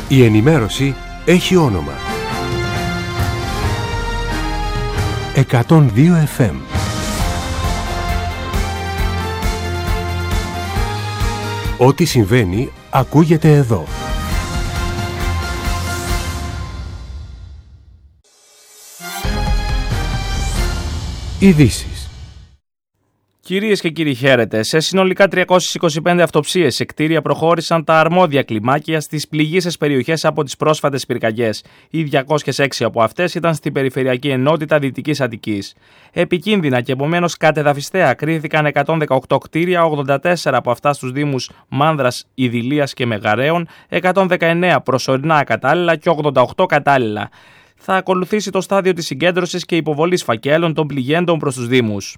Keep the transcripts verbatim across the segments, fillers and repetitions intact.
Η ενημέρωση έχει όνομα. εκατόν δύο εφ εμ. Ό,τι συμβαίνει ακούγεται εδώ. Ειδήσεις. Κυρίες και κύριοι, χαίρετε. Σε συνολικά τριακόσιες είκοσι πέντε αυτοψίες σε κτίρια προχώρησαν τα αρμόδια κλιμάκια στις πληγείσες περιοχές από τις πρόσφατες πυρκαγιές. Οι διακόσιες έξι από αυτές ήταν στην περιφερειακή ενότητα Δυτικής Αττικής. Επικίνδυνα και επομένως κατεδαφιστέα κρίθηκαν εκατόν δεκαοκτώ κτίρια, ογδόντα τέσσερα από αυτά στους δήμους Μάνδρας, Ιδηλίας και Μεγαρέων, εκατόν δεκαεννέα προσωρινά ακατάλληλα και ογδόντα οκτώ κατάλληλα. Θα ακολουθήσει το στάδιο της συγκέντρωσης και υποβολής φακέλων των πληγέντων προς τους δήμους.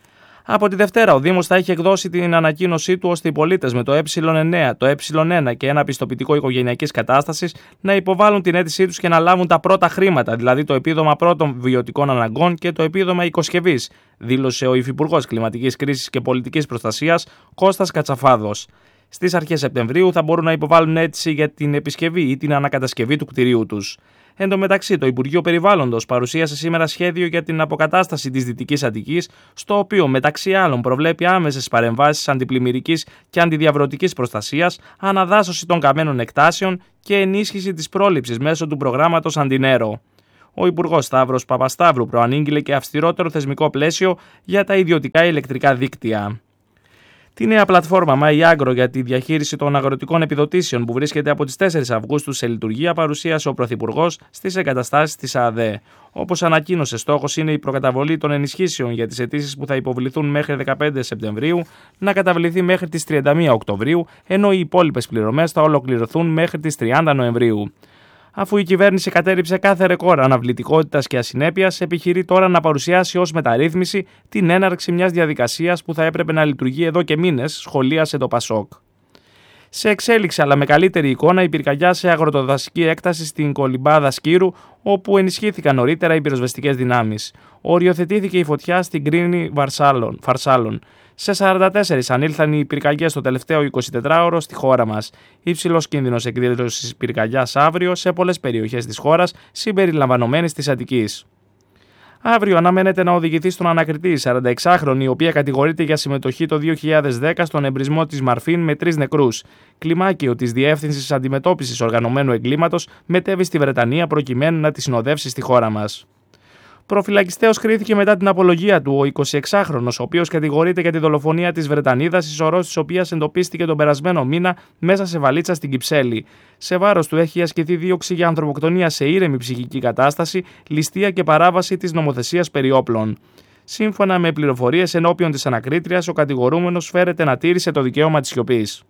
Από τη Δευτέρα, ο Δήμος θα έχει εκδώσει την ανακοίνωσή του ώστε οι πολίτες με το ε εννέα, το ε ένα και ένα πιστοποιητικό οικογενειακής κατάστασης να υποβάλουν την αίτησή τους και να λάβουν τα πρώτα χρήματα, δηλαδή το επίδομα πρώτων βιωτικών αναγκών και το επίδομα οικοσκευής, δήλωσε ο Υφυπουργός Κλιματικής Κρίσης και Πολιτικής Προστασίας Κώστας Κατσαφάδος. Στις αρχές Σεπτεμβρίου θα μπορούν να υποβάλουν αίτηση για την επισκευή ή την ανακατασκευή του κτηρίου τους. Εν τω μεταξύ, το Υπουργείο Περιβάλλοντος παρουσίασε σήμερα σχέδιο για την αποκατάσταση της Δυτικής Αττικής, στο οποίο μεταξύ άλλων προβλέπει άμεσες παρεμβάσεις αντιπλημμυρικής και αντιδιαβρωτικής προστασίας, αναδάσωση των καμένων εκτάσεων και ενίσχυση της πρόληψης μέσω του προγράμματος Αντινέρο. Ο Υπουργός Σταύρος Παπασταύρου προανήγγειλε και αυστηρότερο θεσμικό πλαίσιο για τα ιδιωτικά ηλεκτρικά δίκτυα. Τη νέα πλατφόρμα MyAgro για τη διαχείριση των αγροτικών επιδοτήσεων που βρίσκεται από τις τέσσερις Αυγούστου σε λειτουργία παρουσίασε ο Πρωθυπουργός στις εγκαταστάσεις της ΑΔΕ. Όπως ανακοίνωσε, στόχος είναι η προκαταβολή των ενισχύσεων για τις αιτήσεις που θα υποβληθούν μέχρι δεκαπέντε Σεπτεμβρίου να καταβληθεί μέχρι τις τριάντα μία Οκτωβρίου, ενώ οι υπόλοιπες πληρωμές θα ολοκληρωθούν μέχρι τις τριάντα Νοεμβρίου. Αφού η κυβέρνηση κατέρριψε κάθε ρεκόρ αναβλητικότητας και ασυνέπειας, επιχειρεί τώρα να παρουσιάσει ως μεταρρύθμιση την έναρξη μιας διαδικασίας που θα έπρεπε να λειτουργεί εδώ και μήνες, σχολίασε το Πασόκ. Σε εξέλιξη αλλά με καλύτερη εικόνα η πυρκαγιά σε αγροτοδασική έκταση στην Κολυμπάδα Σκύρου, όπου ενισχύθηκαν νωρίτερα οι πυροσβεστικές δυνάμεις. Οριοθετήθηκε η φωτιά στην Κρίνη Φαρσάλων. Σε σαράντα τέσσερα ανήλθαν οι πυρκαγιές το τελευταίο εικοσιτετράωρο στη χώρα μας. Υψηλός κίνδυνος εκδήλωσης πυρκαγιάς αύριο σε πολλές περιοχές της χώρας, συμπεριλαμβανομένης της Αττικής. Αύριο αναμένεται να οδηγηθεί στον ανακριτή η σαρανταεξάχρονη, η οποία κατηγορείται για συμμετοχή το δύο χιλιάδες δέκα στον εμπρισμό της Μαρφίν με τρεις νεκρούς. Κλιμάκιο της Διεύθυνσης Αντιμετώπισης Οργανωμένου Εγκλήματος μετέβη στη Βρετανία προκειμένου να τη συνοδεύσει στη χώρα μας. Προφυλακιστέως κρίθηκε μετά την απολογία του ο εικοσιεξάχρονος, ο οποίος κατηγορείται για τη δολοφονία της Βρετανίδας, η σωρός της οποίας εντοπίστηκε τον περασμένο μήνα μέσα σε βαλίτσα στην Κυψέλη. Σε βάρος του έχει ασκηθεί δίωξη για ανθρωποκτονία σε ήρεμη ψυχική κατάσταση, ληστεία και παράβαση της νομοθεσίας περί όπλων. Σύμφωνα με πληροφορίες ενώπιον της ανακρίτριας, ο κατηγορούμενος φέρεται να τήρησε το δικαίωμα της σιωπής.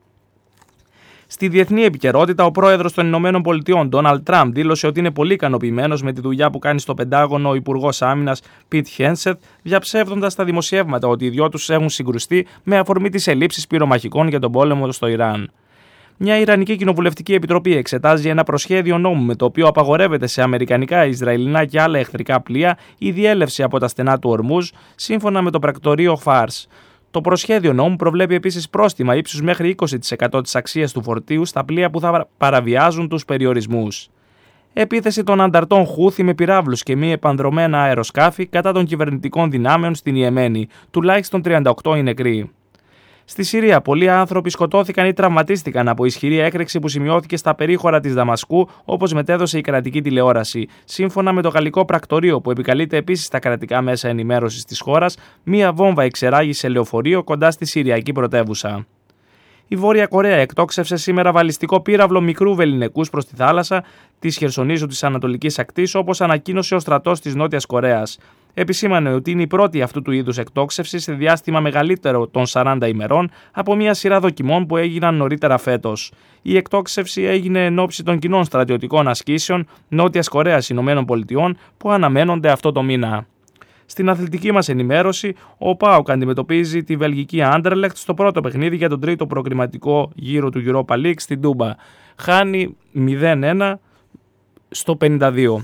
Στη διεθνή επικαιρότητα, ο πρόεδρος των Ηνωμένων Πολιτειών, Ντόναλντ Τραμπ, δήλωσε ότι είναι πολύ ικανοποιημένος με τη δουλειά που κάνει στο Πεντάγωνο ο Υπουργός Άμυνας Πιτ Χένσετ, διαψεύδοντας τα δημοσιεύματα ότι οι δυο τους έχουν συγκρουστεί με αφορμή τις ελλείψεις πυρομαχικών για τον πόλεμο στο Ιράν. Μια Ιρανική κοινοβουλευτική επιτροπή εξετάζει ένα προσχέδιο νόμου με το οποίο απαγορεύεται σε αμερικανικά, ισραηλινά και άλλα εχθρικά πλοία η διέλευση από τα στενά του Ορμούζ, σύμφωνα με το πρακτορείο Φάρς. Το προσχέδιο νόμου προβλέπει επίσης πρόστιμα ύψους μέχρι είκοσι τοις εκατό της αξίας του φορτίου στα πλοία που θα παραβιάζουν τους περιορισμούς. Επίθεση των ανταρτών Χούθη με πυράβλους και μη επανδρωμένα αεροσκάφη κατά των κυβερνητικών δυνάμεων στην Ιεμένη. Τουλάχιστον τριάντα οκτώ είναι νεκροί. Στη Συρία, πολλοί άνθρωποι σκοτώθηκαν ή τραυματίστηκαν από ισχυρή έκρηξη που σημειώθηκε στα περίχωρα της Δαμασκού, όπως μετέδωσε η κρατική τηλεόραση. Σύμφωνα με το γαλλικό πρακτορείο, που επικαλείται επίσης τα κρατικά μέσα ενημέρωσης της χώρας, μία βόμβα εξεράγει σε λεωφορείο κοντά στη Συριακή πρωτεύουσα. Η Βόρεια Κορέα εκτόξευσε σήμερα βαλιστικό πύραυλο μικρού βεληνικούς προς τη θάλασσα της Χερσονήσου της Ανατολικής Ακτής, όπως ανακοίνωσε ο στρατός της Νότιας Κορέας. Επισήμανε ότι είναι η πρώτη αυτού του είδους εκτόξευση σε διάστημα μεγαλύτερο των σαράντα ημερών από μια σειρά δοκιμών που έγιναν νωρίτερα φέτος. Η εκτόξευση έγινε εν ώψη των κοινών στρατιωτικών ασκήσεων Νότιας Κορέας Ηνωμένων Πολιτειών που αναμένονται αυτό το μήνα. Στην αθλητική μας ενημέρωση, ο ΠΑΟΚ αντιμετωπίζει τη βελγική Άντερλεχτ στο πρώτο παιχνίδι για τον τρίτο προκριματικό γύρο του Europa League στην Τούμπα. Χάνει μηδέν ένα στο πενήντα δύο.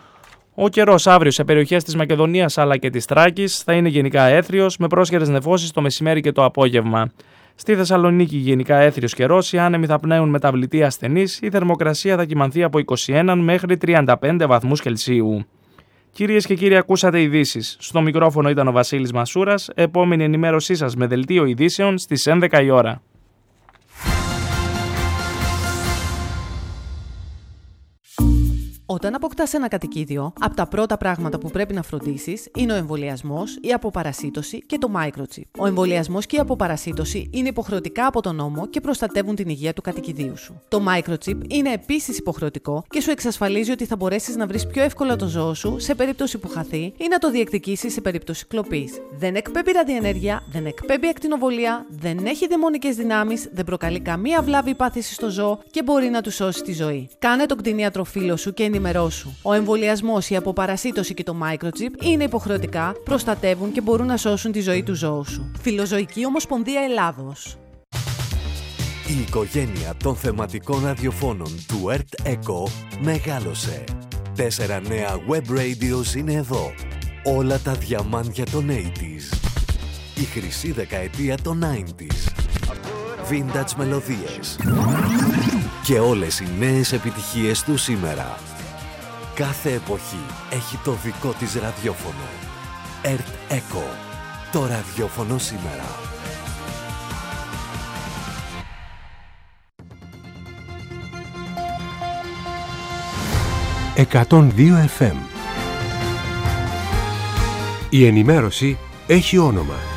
Ο καιρός αύριο σε περιοχές της Μακεδονίας αλλά και της Θράκης θα είναι γενικά έθριος με πρόσχερες νεφώσεις το μεσημέρι και το απόγευμα. Στη Θεσσαλονίκη γενικά έθριος καιρός, οι άνεμοι θα πνέουν μεταβλητοί ασθενείς, η θερμοκρασία θα κυμανθεί από είκοσι ένα μέχρι τριάντα πέντε βαθμούς Κελσίου. Κυρίες και κύριοι, ακούσατε ειδήσεις. Στο μικρόφωνο ήταν ο Βασίλης Μασούρας. Επόμενη ενημέρωσή σας με δελτίο ειδήσεων στις έντεκα η ώρα. Όταν αποκτάς ένα κατοικίδιο, από τα πρώτα πράγματα που πρέπει να φροντίσεις είναι ο εμβολιασμός, η αποπαρασίτωση και το microchip. Ο εμβολιασμός και η αποπαρασίτωση είναι υποχρεωτικά από τον νόμο και προστατεύουν την υγεία του κατοικιδίου σου. Το microchip είναι επίσης υποχρεωτικό και σου εξασφαλίζει ότι θα μπορέσεις να βρεις πιο εύκολα το ζώο σου σε περίπτωση που χαθεί ή να το διεκδικήσεις σε περίπτωση κλοπής. Δεν εκπέμπει ραδιενέργεια, δεν εκπέμπει ακτινοβολία, δεν έχει δαιμονικές δυνάμεις, δεν προκαλεί καμία βλάβη ή πάθηση στο ζώο και μπορεί να του σώσει τη ζωή. Κάνε τον κτηνίατροφίλο σου και ενημερώσου. Ο εμβολιασμός, η αποπαρασίτωση και το microchip είναι υποχρεωτικά, προστατεύουν και μπορούν να σώσουν τη ζωή του ζώου σου. Φιλοζωική Ομοσπονδία Ελλάδος. Η οικογένεια των θεματικών ραδιοφώνων του ΕΡΤ ΕΚΟ μεγάλωσε. Τέσσερα νέα web radios είναι εδώ. Όλα τα διαμάντια των ογδόντα. Η χρυσή δεκαετία των ενενήντα. Vintage μελωδίες. Και όλες οι νέες επιτυχίες του σήμερα. Κάθε εποχή έχει το δικό της ραδιόφωνο. ΕΡΤ ΕΚΟ. Το ραδιόφωνο σήμερα. εκατόν δύο εφ εμ. Η ενημέρωση έχει όνομα.